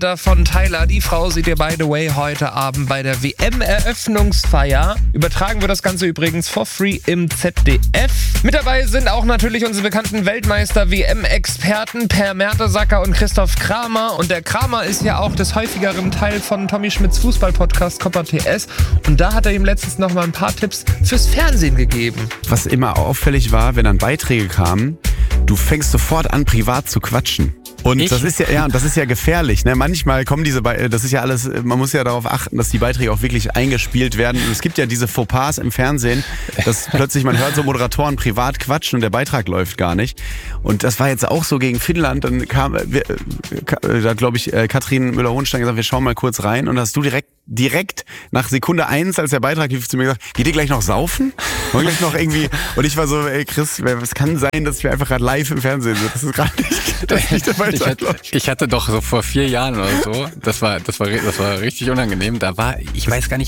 Von Tyler. Die Frau seht ihr, by the way, heute Abend bei der WM-Eröffnungsfeier. Übertragen wir das Ganze übrigens for free im ZDF. Mit dabei sind auch natürlich unsere bekannten Weltmeister-WM-Experten Per Mertesacker und Christoph Kramer. Und der Kramer ist ja auch des häufigeren Teil von Tommy Schmidts Fußball-Podcast Copper TS. Und da hat er ihm letztens noch mal ein paar Tipps fürs Fernsehen gegeben. Was immer auffällig war, wenn dann Beiträge kamen, du fängst sofort an, privat zu quatschen. Und das ist ja gefährlich. Ne? Manchmal kommen das ist ja alles, man muss ja darauf achten, dass die Beiträge auch wirklich eingespielt werden. Und es gibt ja diese Fauxpas im Fernsehen, dass plötzlich man hört so Moderatoren privat quatschen und der Beitrag läuft gar nicht. Und das war jetzt auch so gegen Finnland. Dann da hat, glaube ich, Katrin Müller-Hohenstein gesagt, wir schauen mal kurz rein. Und hast du direkt nach Sekunde 1, als der Beitrag lief, zu mir gesagt, geht ihr gleich noch saufen? Und gleich noch irgendwie, und ich war so, ey Chris, es kann sein, dass wir einfach gerade live im Fernsehen sind. Das ist gerade nicht der Beitrag. Ich hatte doch so vor 4 Jahren oder so, das war richtig unangenehm, ich weiß gar nicht,